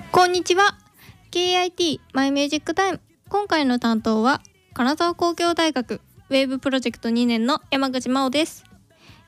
こんにちは。 KIT マイミュージックタイム。今回の担当は金沢工業大学ウェーブプロジェクト2年の山口真央です。